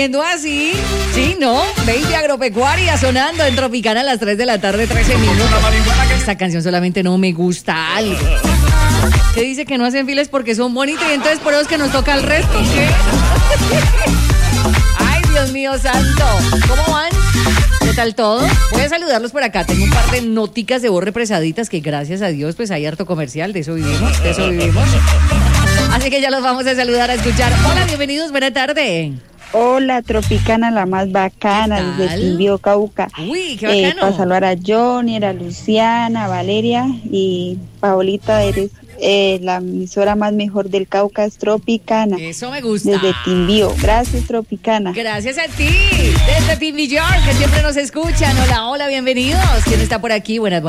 siguiendo así. Sí, ¿no? Baby Agropecuaria sonando en Tropicana a las 3 de la tarde, 13 minutos. Esta canción solamente no me gusta algo. Que dice que no hacen filas porque son bonitos y entonces por eso es que nos toca el resto. ¿Qué? Ay, Dios mío santo. ¿Cómo van? ¿Qué tal todo? Voy a saludarlos por acá. Tengo un par de noticas de voz represaditas que gracias a Dios pues hay harto comercial. De eso vivimos, Así que ya los vamos a saludar, a escuchar. Hola, bienvenidos, buena tarde. Hola, Tropicana, la más bacana, desde Quindío, Cauca. Uy, qué bacano. Para saludar a Johnny, a Luciana, a Valeria y Paolita, eres la emisora más mejor del Cauca, es Tropicana. Eso me gusta. Desde Quindío. Gracias, Tropicana. Gracias a ti, desde Quindío, que siempre nos escuchan. Hola, hola, bienvenidos. ¿Quién está por aquí? Buenas.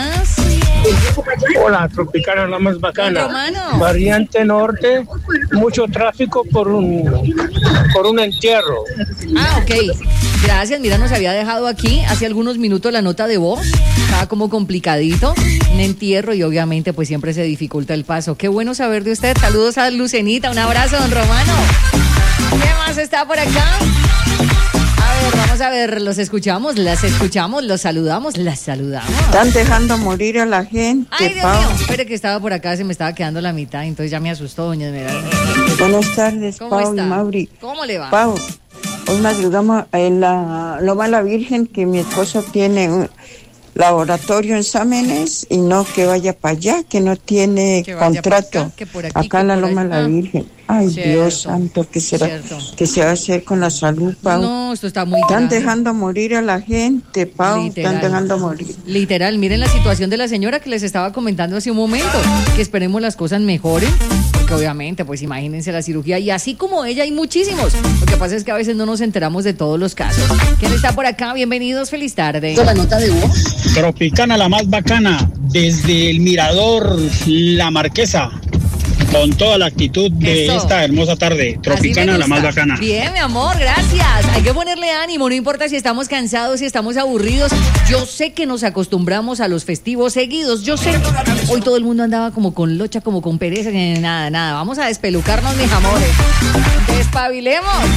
Hola, Tropicana, la más bacana. Romano. Variante Norte, mucho tráfico por un entierro. Ah, ok. Gracias, mira, nos había dejado aquí hace algunos minutos la nota de voz. Estaba como complicadito, un entierro y obviamente pues siempre se dificulta el paso. Qué bueno saber de usted. Saludos a Lucenita, un abrazo, don Romano. ¿Qué más está por acá? A ver, vamos a ver, los escuchamos, las escuchamos, los saludamos, las saludamos. Están dejando morir a la gente. Ay, Dios mío, espere que estaba por acá, se me estaba quedando la mitad, entonces ya me asustó, doña Esmeralda. Buenas tardes, ¿Cómo Pau está? y Mauri. ¿Cómo le va? Pau, hoy madrugamos en la Loma la Virgen, que mi esposo tiene un laboratorio en exámenes y no que vaya para allá, que no tiene Que vaya contrato. acá, que por aquí, acá que en la por Loma allá. la Virgen. Ay, Cierto, Dios santo, ¿qué será? cierto. ¿Qué se va a hacer con la salud, Pau? No, esto está muy Están grave. dejando morir a la gente, Pau. Literal. Están dejando morir. Literal, miren la situación de la señora que les estaba comentando hace un momento, que esperemos las cosas mejoren, porque obviamente, pues imagínense la cirugía, y así como ella hay muchísimos. Lo que pasa es que a veces no nos enteramos de todos los casos. ¿Quién está por acá? Bienvenidos, feliz tarde. La nota de voz. Tropicana, la más bacana, desde el Mirador La Marquesa, con toda la actitud de Eso. esta hermosa tarde. Tropicana, Así me la más gusta. bacana. Bien, mi amor, gracias. Hay que ponerle ánimo, no importa si estamos cansados, si estamos aburridos. Yo sé que nos acostumbramos a los festivos seguidos, yo sé. Hoy todo el mundo andaba como con locha, como con pereza, nada. Vamos a despelucarnos, mis amores. Despabilemos.